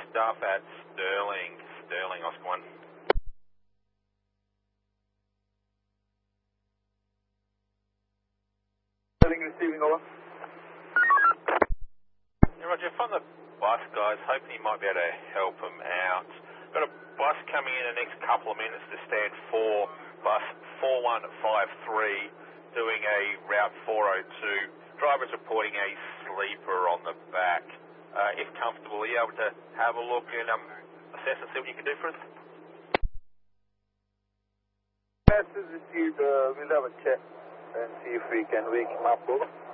stuff at Sterling, Oscar 1. Sterling receiving over. Yeah, Roger, from the bus guys, hoping you might be able to help them out. Got a bus coming in the next couple of minutes to stand 4, bus 4153, doing a route 402. Driver's reporting a sleeper on the back. If comfortable, are you able to have a look and assess and see what you can do for us? Message received, we'll have a check and see if we can wake him up over.